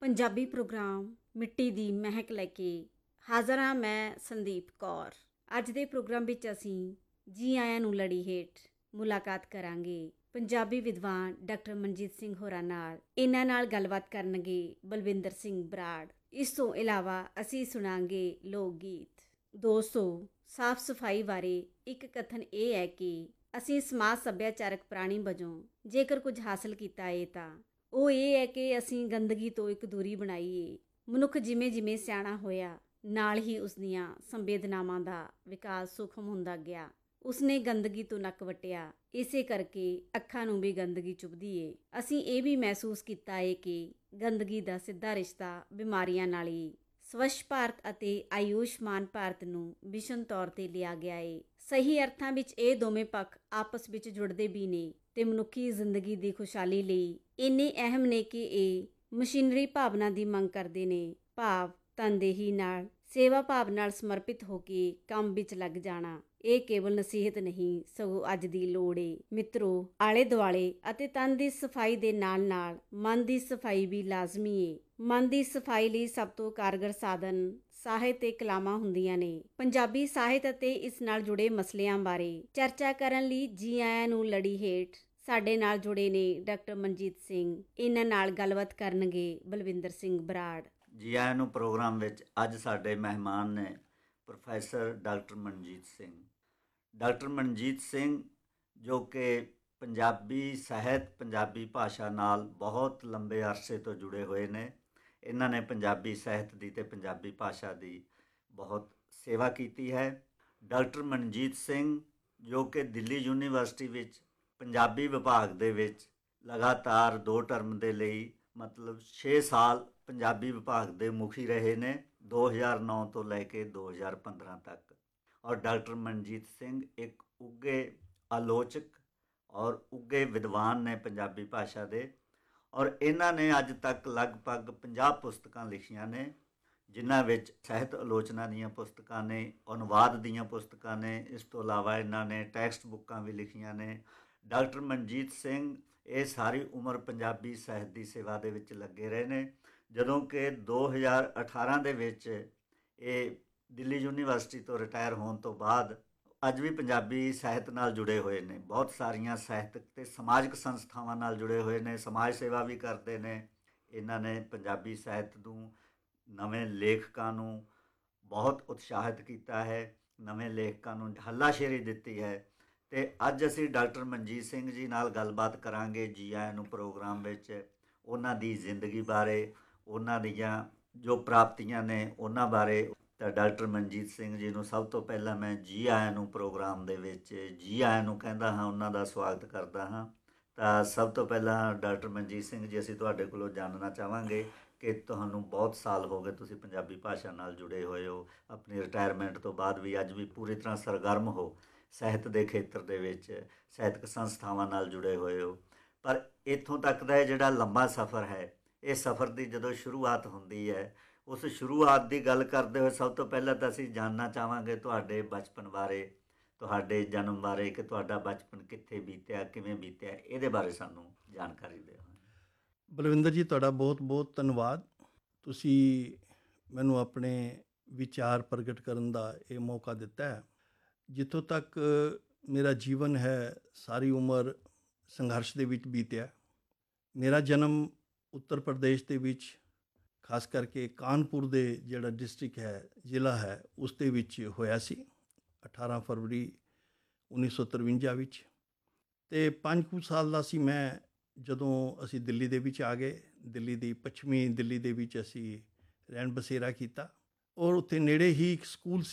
Punjabi programme ਮਿੱਟੀ ਦੀ ਮਹਿਕ ਲੈ ਕੇ ਹਾਜ਼ਰ ਹਾਂ। ਮੈਂ ਸੰਦੀਪ ਕੌਰ। ਅੱਜ ਦੇ ਪ੍ਰੋਗਰਾਮ ਵਿੱਚ ਅਸੀਂ ਜੀ ਆਇਆਂ ਨੂੰ ਲੜੀ ਹੇਠ ਮੁਲਾਕਾਤ ਕਰਾਂਗੇ ਪੰਜਾਬੀ ਵਿਦਵਾਨ ਡਾਕਟਰ ਮਨਜੀਤ ਸਿੰਘ ਹੋਰਾਂ ਨਾਲ। ਇਹਨਾਂ ਨਾਲ ਗੱਲਬਾਤ ਕਰਨਗੇ ਬਲਵਿੰਦਰ ਸਿੰਘ ਬਰਾੜ। ਇਸ ਤੋਂ ਇਲਾਵਾ ਅਸੀਂ ਸੁਣਾਂਗੇ ਲੋਕ ਗੀਤ। ਦੋਸਤੋ, ਸਾਫ਼ ਸਫਾਈ ਬਾਰੇ ਇੱਕ ਕਥਨ ਇਹ ਹੈ ਕਿ ਅਸੀਂ ਸਮਾਜ ਸੱਭਿਆਚਾਰਕ ਪ੍ਰਾਣੀ ਵਜੋਂ ਜੇਕਰ ਕੁਝ ਹਾਸਲ ਕੀਤਾ ਹੈ ਤਾਂ ਉਹ ਇਹ ਹੈ ਕਿ ਅਸੀਂ ਗੰਦਗੀ ਤੋਂ ਇੱਕ ਦੂਰੀ ਬਣਾਈਏ। ਮਨੁੱਖ ਜਿਵੇਂ ਜਿਵੇਂ ਸਿਆਣਾ ਹੋਇਆ, ਨਾਲ ਹੀ ਉਸ ਦੀਆਂ ਸੰਵੇਦਨਾਵਾਂ ਦਾ ਵਿਕਾਸ ਸੂਖਮ ਹੁੰਦਾ ਗਿਆ। ਉਸਨੇ ਗੰਦਗੀ ਤੋਂ ਨੱਕ ਵੱਟਿਆ, ਇਸੇ ਕਰਕੇ ਅੱਖਾਂ ਨੂੰ ਵੀ ਗੰਦਗੀ ਚੁਭਦੀ ਏ। ਅਸੀਂ ਇਹ ਵੀ ਮਹਿਸੂਸ ਕੀਤਾ ਏ ਕਿ ਗੰਦਗੀ ਦਾ ਸਿੱਧਾ ਰਿਸ਼ਤਾ ਬਿਮਾਰੀਆਂ ਨਾਲ ਹੀ। ਸਵੱਛ ਭਾਰਤ ਅਤੇ ਆਯੁਸ਼ਮਾਨ ਭਾਰਤ ਨੂੰ ਮਿਸ਼ਨ ਤੌਰ 'ਤੇ ਲਿਆ ਗਿਆ ਏ। ਸਹੀ ਅਰਥਾਂ ਵਿੱਚ ਇਹ ਦੋਵੇਂ ਪੱਖ ਆਪਸ ਵਿੱਚ ਜੁੜਦੇ ਵੀ ਨੇ ਤੇ ਮਨੁੱਖੀ ਜ਼ਿੰਦਗੀ ਦੀ ਖੁਸ਼ਹਾਲੀ ਲਈ ਇੰਨੇ ਅਹਿਮ ਨੇ ਕਿ ਇਹ ਮਸ਼ੀਨਰੀ ਭਾਵਨਾ ਦੀ ਮੰਗ ਕਰਦੇ ਨੇ। ਭਾਵ ਤਨਦੇਹੀ ਨਾਲ, ਸੇਵਾ ਭਾਵ ਨਾਲ ਸਮਰਪਿਤ ਹੋ ਕੇ ਕੰਮ ਵਿੱਚ ਲੱਗ ਜਾਣਾ। ਇਹ ਕੇਵਲ ਨਸੀਹਤ ਨਹੀਂ, ਸਗੋਂ ਅੱਜ ਦੀ ਲੋੜ ਏ। ਮਿੱਤਰੋ, ਆਲੇ ਦੁਆਲੇ ਅਤੇ ਤਨ ਦੀ ਸਫਾਈ ਦੇ ਨਾਲ ਨਾਲ ਮਨ ਦੀ ਸਫਾਈ ਵੀ ਲਾਜ਼ਮੀ ਏ। ਮਨ ਦੀ ਸਫਾਈ ਲਈ ਸਭ ਤੋਂ ਕਾਰਗਰ ਸਾਧਨ ਸਾਹਿਤ ਤੇ ਕਲਾਮਾਂ ਹੁੰਦੀਆਂ ਨੇ। ਪੰਜਾਬੀ ਸਾਹਿਤ ਅਤੇ ਇਸ ਨਾਲ ਜੁੜੇ ਮਸਲਿਆਂ ਬਾਰੇ ਚਰਚਾ ਕਰਨ ਲਈ ਜੀ ਆਇਆਂ ਨੂੰ ਲੜੀ ਹੇਠ ਸਾਡੇ ਨਾਲ ਜੁੜੇ ਨੇ ਡਾਕਟਰ ਮਨਜੀਤ ਸਿੰਘ। ਇਹਨਾਂ ਨਾਲ ਗੱਲਬਾਤ ਕਰਨਗੇ ਬਲਵਿੰਦਰ ਸਿੰਘ ਬਰਾੜ। ਜੀ ਆਇਆਂ ਨੂੰ ਪ੍ਰੋਗਰਾਮ ਵਿੱਚ ਅੱਜ ਸਾਡੇ ਮਹਿਮਾਨ ਨੇ professor doctor Manjeet Singh. Doctor Manjeet Singh ਜੋ ਕਿ ਪੰਜਾਬੀ ਸਾਹਿਤ, ਪੰਜਾਬੀ ਭਾਸ਼ਾ ਨਾਲ ਬਹੁਤ ਲੰਬੇ ਅਰਸੇ ਤੋਂ ਜੁੜੇ ਹੋਏ ਨੇ। ਇਹਨਾਂ ਨੇ ਪੰਜਾਬੀ ਸਾਹਿਤ ਦੀ ਅਤੇ ਪੰਜਾਬੀ ਭਾਸ਼ਾ ਦੀ ਬਹੁਤ ਸੇਵਾ ਕੀਤੀ ਹੈ। ਡਾਕਟਰ ਮਨਜੀਤ ਸਿੰਘ ਜੋ ਕਿ ਦਿੱਲੀ ਯੂਨੀਵਰਸਿਟੀ ਵਿੱਚ ਪੰਜਾਬੀ ਵਿਭਾਗ ਦੇ ਵਿੱਚ ਲਗਾਤਾਰ 2 ਟਰਮ ਦੇ ਲਈ ਮਤਲਬ 6 ਸਾਲ ਪੰਜਾਬੀ ਵਿਭਾਗ ਦੇ ਮੁਖੀ ਰਹੇ ਨੇ, 2009 ਤੋਂ ਲੈ ਕੇ 2015 ਤੱਕ। ਔਰ ਡਾਕਟਰ ਮਨਜੀਤ ਸਿੰਘ ਇੱਕ ਉੱਘੇ ਆਲੋਚਕ ਔਰ ਉੱਘੇ ਵਿਦਵਾਨ ਨੇ ਪੰਜਾਬੀ ਭਾਸ਼ਾ ਦੇ। ਔਰ ਇਹਨਾਂ ਨੇ ਅੱਜ ਤੱਕ ਲਗਭਗ 50 ਪੁਸਤਕਾਂ ਲਿਖੀਆਂ ਨੇ, ਜਿਨ੍ਹਾਂ ਵਿੱਚ ਸਾਹਿਤ ਆਲੋਚਨਾ ਦੀਆਂ ਪੁਸਤਕਾਂ ਨੇ, ਅਨੁਵਾਦ ਦੀਆਂ ਪੁਸਤਕਾਂ ਨੇ। ਇਸ ਤੋਂ ਇਲਾਵਾ ਇਹਨਾਂ ਨੇ ਟੈਕਸਟ ਬੁੱਕਾਂ ਵੀ ਲਿਖੀਆਂ ਨੇ। ਡਾਕਟਰ ਮਨਜੀਤ ਸਿੰਘ ਇਹ ਸਾਰੀ ਉਮਰ ਪੰਜਾਬੀ ਸਾਹਿਤ ਦੀ ਸੇਵਾ ਦੇ ਵਿੱਚ ਲੱਗੇ ਰਹੇ ਨੇ। ਜਦੋਂ ਕਿ 2018 ਦੇ ਵਿੱਚ ਇਹ ਦਿੱਲੀ ਯੂਨੀਵਰਸਿਟੀ ਤੋਂ ਰਿਟਾਇਰ ਹੋਣ ਤੋਂ ਬਾਅਦ ਅੱਜ ਵੀ ਪੰਜਾਬੀ ਸਾਹਿਤ ਨਾਲ ਜੁੜੇ ਹੋਏ ਨੇ। ਬਹੁਤ ਸਾਰੀਆਂ ਸਾਹਿਤਕ ਅਤੇ ਸਮਾਜਿਕ ਸੰਸਥਾਵਾਂ ਨਾਲ ਜੁੜੇ ਹੋਏ ਨੇ, ਸਮਾਜ ਸੇਵਾ ਵੀ ਕਰਦੇ ਨੇ। ਇਹਨਾਂ ਨੇ ਪੰਜਾਬੀ ਸਾਹਿਤ ਨੂੰ, ਨਵੇਂ ਲੇਖਕਾਂ ਨੂੰ ਬਹੁਤ ਉਤਸ਼ਾਹਿਤ ਕੀਤਾ ਹੈ, ਨਵੇਂ ਲੇਖਕਾਂ ਨੂੰ ਹੱਲਾਸ਼ੇਰੀ ਦਿੱਤੀ ਹੈ। ਅਤੇ ਅੱਜ ਅਸੀਂ ਡਾਕਟਰ ਮਨਜੀਤ ਸਿੰਘ ਜੀ ਨਾਲ ਗੱਲਬਾਤ ਕਰਾਂਗੇ ਜੀ ਆਇਆਂ ਨੂੰ ਪ੍ਰੋਗਰਾਮ ਵਿੱਚ। ਉਹਨਾਂ ਦੀ ਜ਼ਿੰਦਗੀ ਬਾਰੇ, ਉਹਨਾਂ ਦੀਆਂ ਜੋ ਪ੍ਰਾਪਤੀਆਂ ਨੇ ਉਹਨਾਂ ਬਾਰੇ। ਤਾਂ ਡਾਕਟਰ ਮਨਜੀਤ ਸਿੰਘ ਜੀ ਨੂੰ ਸਭ ਤੋਂ ਪਹਿਲਾਂ ਮੈਂ ਜੀ ਆਇਆਂ ਨੂੰ ਪ੍ਰੋਗਰਾਮ ਦੇ ਵਿੱਚ ਜੀ ਆਇਆਂ ਨੂੰ ਕਹਿੰਦਾ ਹਾਂ, ਉਹਨਾਂ ਦਾ ਸਵਾਗਤ ਕਰਦਾ ਹਾਂ। ਤਾਂ ਸਭ ਤੋਂ ਪਹਿਲਾਂ ਡਾਕਟਰ ਮਨਜੀਤ ਸਿੰਘ ਜੀ, ਅਸੀਂ ਤੁਹਾਡੇ ਕੋਲੋਂ ਜਾਣਨਾ ਚਾਹਾਂਗੇ ਕਿ ਤੁਹਾਨੂੰ ਬਹੁਤ ਸਾਲ ਹੋ ਗਏ ਤੁਸੀਂ ਪੰਜਾਬੀ ਭਾਸ਼ਾ ਨਾਲ ਜੁੜੇ ਹੋਏ ਹੋ। ਆਪਣੀ ਰਿਟਾਇਰਮੈਂਟ ਤੋਂ ਬਾਅਦ ਵੀ ਅੱਜ ਵੀ ਪੂਰੀ ਤਰ੍ਹਾਂ ਸਰਗਰਮ ਹੋ, ਸਾਹਿਤ ਦੇ ਖੇਤਰ ਦੇ ਵਿੱਚ ਸਾਹਿਤਕ ਸੰਸਥਾਵਾਂ ਨਾਲ ਜੁੜੇ ਹੋਏ ਹੋ। ਪਰ ਇੱਥੋਂ ਤੱਕ ਦਾ ਇਹ ਜਿਹੜਾ ਲੰਬਾ ਸਫ਼ਰ ਹੈ, ਇਹ ਸਫ਼ਰ ਦੀ ਜਦੋਂ ਸ਼ੁਰੂਆਤ ਹੁੰਦੀ ਹੈ, ਉਸ ਸ਼ੁਰੂਆਤ ਦੀ ਗੱਲ ਕਰਦੇ ਹੋਏ ਸਭ ਤੋਂ ਪਹਿਲਾਂ ਤਾਂ ਅਸੀਂ ਜਾਣਨਾ ਚਾਹਾਂਗੇ ਤੁਹਾਡੇ ਬਚਪਨ ਬਾਰੇ, ਤੁਹਾਡੇ ਜਨਮ ਬਾਰੇ, ਕਿ ਤੁਹਾਡਾ ਬਚਪਨ ਕਿੱਥੇ ਬੀਤਿਆ, ਕਿਵੇਂ ਬੀਤਿਆ, ਇਹਦੇ ਬਾਰੇ ਸਾਨੂੰ ਜਾਣਕਾਰੀ ਦਿਓ। ਬਲਵਿੰਦਰ ਜੀ, ਤੁਹਾਡਾ ਬਹੁਤ ਬਹੁਤ ਧੰਨਵਾਦ। ਤੁਸੀਂ ਮੈਨੂੰ ਆਪਣੇ ਵਿਚਾਰ ਪ੍ਰਗਟ ਕਰਨ ਦਾ ਇਹ ਮੌਕਾ ਦਿੱਤਾ ਹੈ। ਜਿੱਥੋਂ ਤੱਕ ਮੇਰਾ ਜੀਵਨ ਹੈ, ਸਾਰੀ ਉਮਰ ਸੰਘਰਸ਼ ਦੇ ਵਿੱਚ ਬੀਤਿਆ। ਮੇਰਾ ਜਨਮ ਉੱਤਰ ਪ੍ਰਦੇਸ਼ ਦੇ ਵਿੱਚ, ਖਾਸ ਕਰਕੇ ਕਾਨਪੁਰ ਦੇ ਜਿਹੜਾ ਡਿਸਟ੍ਰਿਕਟ ਹੈ, ਜ਼ਿਲ੍ਹਾ ਹੈ, ਉਸ ਦੇ ਵਿੱਚ ਹੋਇਆ ਸੀ 18 ਫਰਵਰੀ 1953 ਵਿੱਚ। ਅਤੇ 5 ਕੁ ਸਾਲ ਦਾ ਸੀ ਮੈਂ ਜਦੋਂ ਅਸੀਂ ਦਿੱਲੀ ਦੇ ਵਿੱਚ ਆ ਗਏ। ਦਿੱਲੀ ਦੀ ਪੱਛਮੀ ਦਿੱਲੀ ਦੇ ਵਿੱਚ ਅਸੀਂ ਰਹਿਣ ਬਸੇਰਾ ਕੀਤਾ। ਔਰ ਉੱਥੇ ਨੇੜੇ ਹੀ ਇੱਕ ਸਕੂਲ